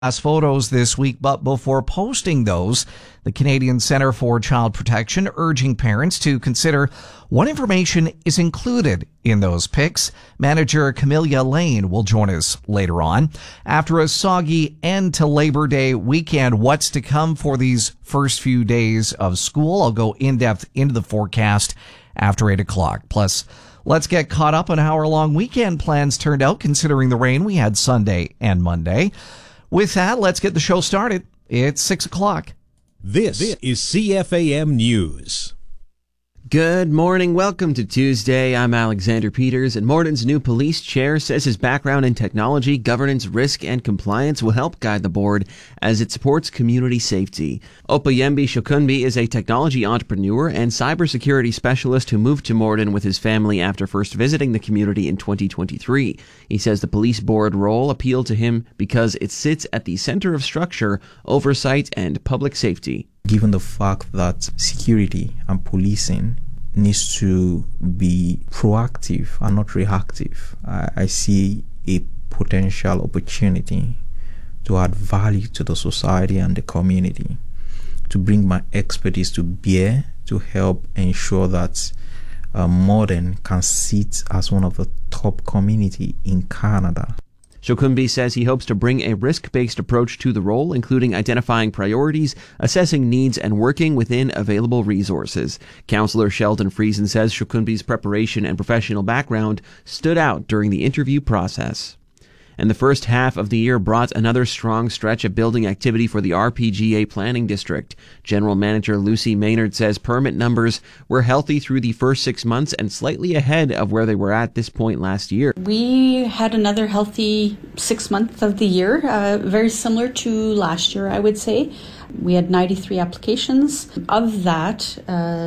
photos this week, but before posting those, the Canadian Centre for Child Protection urging parents to consider what information is included in those pics. Manager Camellia Lane will join us later on. After a soggy end to Labor Day weekend, what's to come for these first few days of school? I'll go in depth into the forecast after 8 o'clock. Plus, let's get caught up on how our long weekend plans turned out considering the rain we had Sunday and Monday. With that, let's get the show started. It's 6 o'clock. This is CFAM News. Good morning. Welcome to Tuesday. I'm Alexander Peters, and Morton's new police chair says his background in technology, governance, risk, and compliance will help guide the board as it supports community safety. Opayembi Shokunbi is a technology entrepreneur and cybersecurity specialist who moved to Morton with his family after first visiting the community in 2023. He says the police board role appealed to him because it sits at the center of structure, oversight, and public safety. Given the fact that security and policing needs to be proactive and not reactive, I see a potential opportunity to add value to the society and the community, to bring my expertise to bear to help ensure that Morton can sit as one of the top community in Canada. Shokunbi says he hopes to bring a risk-based approach to the role, including identifying priorities, assessing needs, and working within available resources. Councillor Sheldon Friesen says Shokunbi's preparation and professional background stood out during the interview process. And the first half of the year brought another strong stretch of building activity for the RPGA Planning District. General Manager Lucy Maynard says permit numbers were healthy through the first 6 months and slightly ahead of where they were at this point last year. We had another healthy 6 months of the year, very similar to last year, I would say. We had 93 applications. Of that,